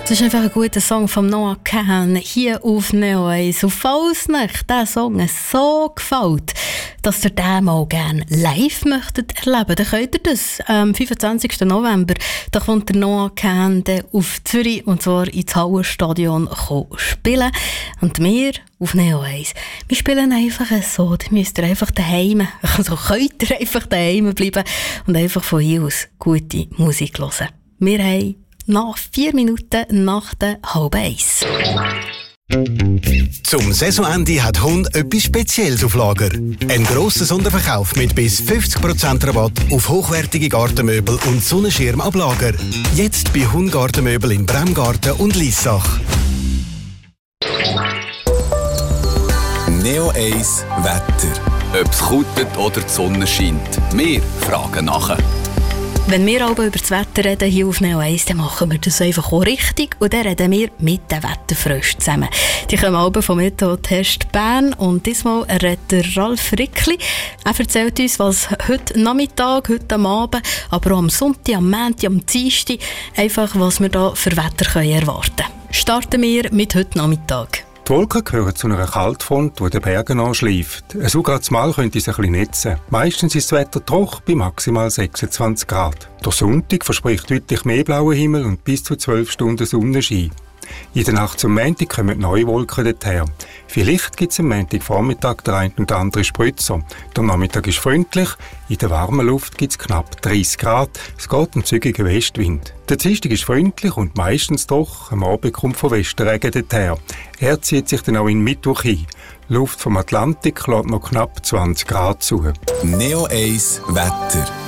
Das ist einfach ein guter Song von Noah Kahan hier auf Neo 1. Und falls euch dieser Song so gefällt, dass ihr den mal gerne live möchtet erleben, dann könnt ihr das am 25. November. Da kommt der Noah Kahan auf Zürich und zwar ins Hallenstadion spielen. Und wir auf Neo 1, wir spielen einfach so. Da müsst ihr einfach daheim, also könnt ihr einfach daheim bleiben und einfach von hier aus gute Musik hören. Wir haben nach 4 Minuten nach der 12:30. Zum Saisonende hat Hund etwas Spezielles auf Lager. Ein grosser Sonderverkauf mit bis 50% Rabatt auf hochwertige Gartenmöbel und Sonnenschirm ab Lager. Jetzt bei Hund Gartenmöbel in Bremgarten und Liessach. Neo 1 Wetter. Ob es kutet oder die Sonne scheint. Wir fragen nachher. Wenn wir aber über das Wetter reden hier auf Neo 1, dann machen wir das einfach auch richtig. Und dann reden wir mit den Wetterfröschen zusammen. Die kommen alle vom Meteotest Bern und diesmal redet der Ralf Rickli. Er erzählt uns, was heute Nachmittag, heute am Abend, aber auch am Sonntag, am Montag, am Dienstag, einfach was wir da für Wetter erwarten können. Starten wir mit heute Nachmittag. Die Wolken gehören zu einer Kaltfront, die den Bergen anschleift. So geht's mal könnte es ein bisschen netzen. Meistens ist das Wetter trocken bei maximal 26 Grad. Der Sonntag verspricht deutlich mehr blauen Himmel und bis zu 12 Stunden Sonnenschein. In der Nacht zum Montag kommen neue Wolken dorthin. Vielleicht gibt es am Montagvormittag der ein oder andere Spritzer. Der Nachmittag ist freundlich, in der warmen Luft gibt es knapp 30 Grad, es geht um zügigen Westwind. Der Dienstag ist freundlich und meistens doch, am Abend kommt von Westen Regen dorthin. Er zieht sich dann auch in Mittwoch ein. Die Luft vom Atlantik lässt noch knapp 20 Grad zu. Neo 1 Wetter.